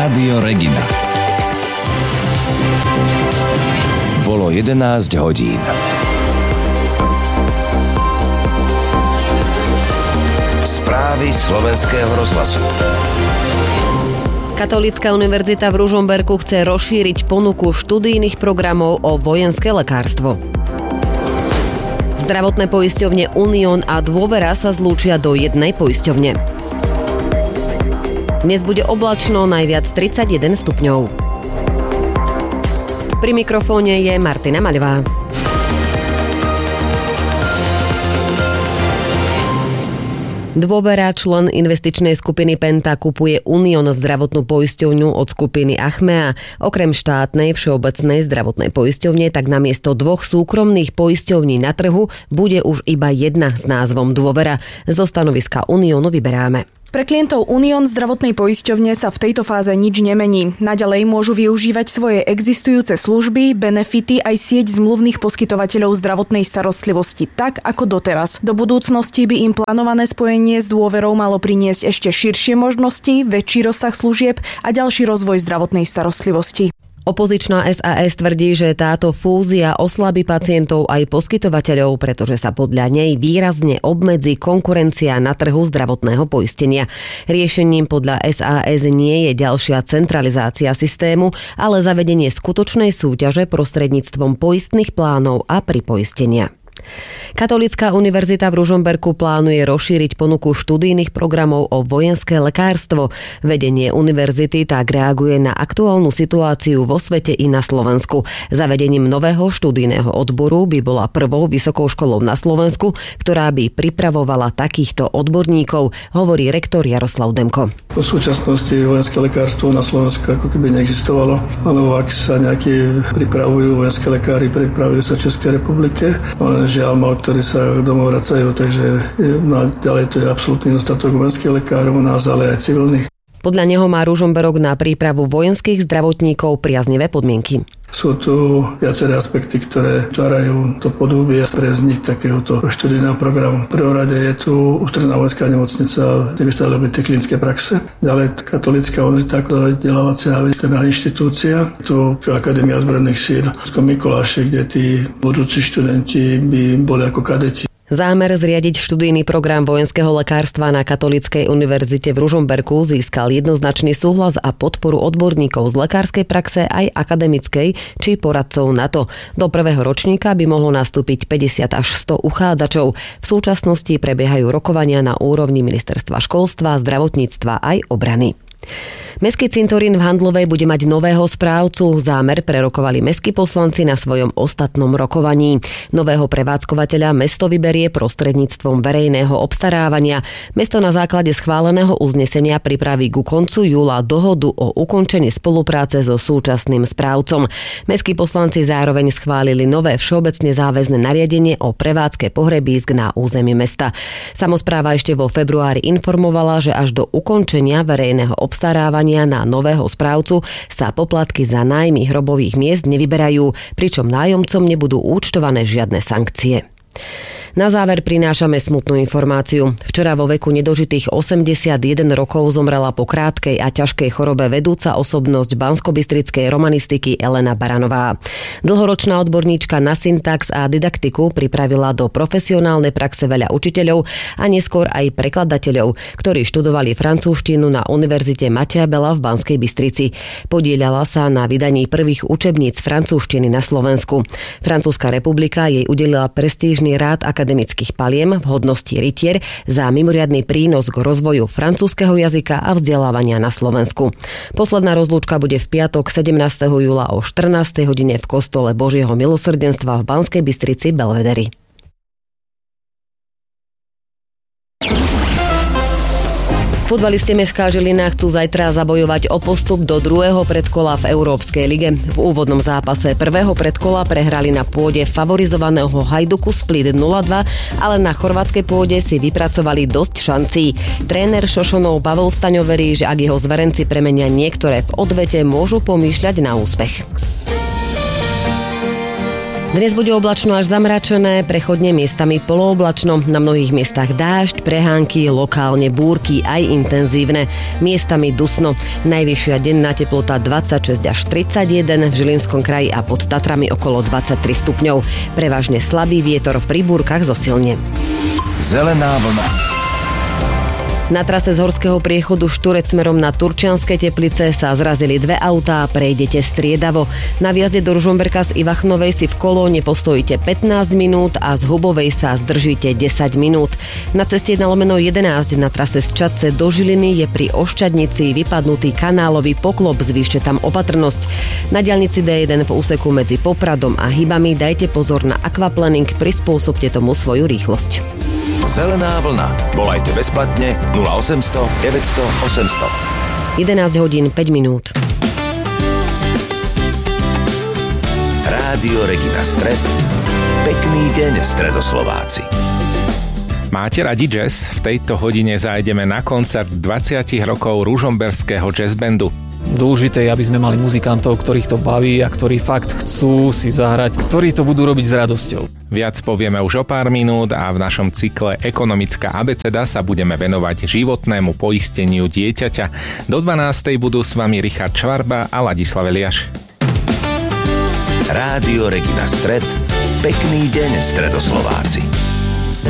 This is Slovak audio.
Rádio Regina. Bolo 11 hodín. Správy Slovenského rozhlasu. Katolícka univerzita v Ružomberku chce rozšíriť ponuku študijných programov o vojenské lekárstvo. Zdravotné poisťovne Unión a Dôvera sa zlúčia do jednej poisťovne. Dnes bude oblačno, najviac 31 stupňov. Pri mikrofóne je Martina Maľová. Dôvera, člen investičnej skupiny Penta, kupuje Unión zdravotnú poisťovňu od skupiny Achmea. Okrem štátnej všeobecnej zdravotnej poisťovne, tak namiesto dvoch súkromných poisťovní na trhu bude už iba jedna s názvom Dôvera. Zo stanoviska Uniónu vyberáme. Pre klientov Unión zdravotnej poisťovne sa v tejto fáze nič nemení. Naďalej môžu využívať svoje existujúce služby, benefity aj sieť zmluvných poskytovateľov zdravotnej starostlivosti tak ako doteraz. Do budúcnosti by im plánované spojenie s Dôverou malo priniesť ešte širšie možnosti, väčší rozsah služieb a ďalší rozvoj zdravotnej starostlivosti. Opozičná SAS tvrdí, že táto fúzia oslabí pacientov aj poskytovateľov, pretože sa podľa nej výrazne obmedzí konkurencia na trhu zdravotného poistenia. Riešením podľa SAS nie je ďalšia centralizácia systému, ale zavedenie skutočnej súťaže prostredníctvom poistných plánov a pripoistenia. Katolícka univerzita v Ružomberku plánuje rozšíriť ponuku študijných programov o vojenské lekárstvo. Vedenie univerzity tak reaguje na aktuálnu situáciu vo svete i na Slovensku. Zavedením nového študijného odboru by bola prvou vysokou školou na Slovensku, ktorá by pripravovala takýchto odborníkov, hovorí rektor Jaroslav Demko. V súčasnosti vojenské lekárstvo na Slovensku ako keby neexistovalo, alebo ak sa nejakí pripravujú vojenské lekári, pripravujú sa v Českej republike, žiaľ mal, ktorí sa domov vracajú, takže ďalej to je absolútny nedostatok vojenských lekárov u nás, ale aj civilných. Podľa neho má Ružomberok na prípravu vojenských zdravotníkov priaznivé podmienky. Sú tu viaceré aspekty, ktoré tvárajú to podhubie pre vznik takéhoto študijného programu. V prvom rade je tu ústredná vojenská nemocnica, kde by sa robili tie klinické praxe. Ďalej Katolícka univerzita ako vzdelávacia inštitúcia. Tu Akadémia ozbrojených síl v Mikuláši, kde tí budúci študenti by boli ako kadeti. Zámer zriadiť študijný program vojenského lekárstva na Katolíckej univerzite v Ružomberku získal jednoznačný súhlas a podporu odborníkov z lekárskej praxe aj akademickej či poradcov NATO. Do prvého ročníka by mohlo nastúpiť 50 až 100 uchádzačov. V súčasnosti prebiehajú rokovania na úrovni ministerstva školstva, zdravotníctva aj obrany. Mestský cintorín v Handlovej bude mať nového správcu. Zámer prerokovali mestskí poslanci na svojom ostatnom rokovaní. Nového prevádzkovateľa mesto vyberie prostredníctvom verejného obstarávania. Mesto na základe schváleného uznesenia pripraví ku koncu júla dohodu o ukončení spolupráce so súčasným správcom. Mestskí poslanci zároveň schválili nové všeobecne záväzné nariadenie o prevádzke pohrebísk na území mesta. Samospráva ešte vo februári informovala, že až do ukončenia verejného obstarávania na nového správcu sa poplatky za nájmy hrobových miest nevyberajú, pričom nájomcom nebudú účtované žiadne sankcie. Na záver prinášame smutnú informáciu. Včera vo veku nedožitých 81 rokov zomrela po krátkej a ťažkej chorobe vedúca osobnosť banskobystrickej romanistiky Elena Baranová. Dlhoročná odborníčka na syntax a didaktiku pripravila do profesionálnej praxe veľa učiteľov a neskôr aj prekladateľov, ktorí študovali francúzštinu na Univerzite Mateja Bela v Banskej Bystrici. Podieľala sa na vydaní prvých učebníc francúzštiny na Slovensku. Francúzska republika jej udelila prestížny rád akademických paliem v hodnosti rytier za mimoriadny prínos k rozvoju francúzskeho jazyka a vzdelávania na Slovensku. Posledná rozlúčka bude v piatok 17. júla o 14. hodine v kostole Božieho milosrdenstva v Banskej Bystrici Belvederi. Futbalisti Meška Žilina chcú zajtra zabojovať o postup do druhého predkola v Európskej lige. V úvodnom zápase prvého predkola prehrali na pôde favorizovaného Hajduku Split 0-2, ale na chorvátskej pôde si vypracovali dosť šancí. Tréner Šošonov Pavel Staňo verí, že ak jeho zverenci premenia niektoré v odvete, môžu pomýšľať na úspech. Dnes bude oblačno až zamračené, prechodne miestami polooblačno, na mnohých miestach dážď, prehánky, lokálne búrky, aj intenzívne. Miestami dusno. Najvyššia denná teplota 26 až 31, v Žilinskom kraji a pod Tatrami okolo 23 stupňov. Prevažne slabý vietor, pri búrkach zosilne. Zelená vlna. Na trase z horského priechodu Šturec smerom na Turčianske Teplice sa zrazili dve autá, prejdete striedavo. Na vjazde do Ružomberka z Ivachnovej si v kolóne postojíte 15 minút a z Hubovej sa zdržíte 10 minút. Na ceste 1/11 na trase z Čadce do Žiliny je pri Oščadnici vypadnutý kanálový poklop, zvýšte tam opatrnosť. Na diaľnici D1 v úseku medzi Popradom a Hybami dajte pozor na aquaplaning, prispôsobte tomu svoju rýchlosť. Zelená vlna. Volajte bezplatne 0800 900 800. 11 hodín 5 minút. Rádio Regina Stred. Pekný deň, Stredoslováci. Máte radi jazz? V tejto hodine zájdeme na koncert 20 rokov ružomberského jazzbandu. Dôležité je, aby sme mali muzikantov, ktorých to baví a ktorí fakt chcú si zahrať, ktorí to budú robiť s radosťou. Viac povieme už o pár minút a v našom cykle Ekonomická abeceda sa budeme venovať životnému poisteniu dieťaťa. Do 12. budú s vami Richard Čvarba a Ladislav Eliáš. Rádio Regina Stred. Pekný deň, Stredoslováci.